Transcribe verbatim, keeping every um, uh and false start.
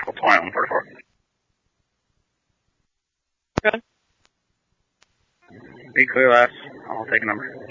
Vehicle twenty-one forty-four. Good. Be clear last. I'll take a number.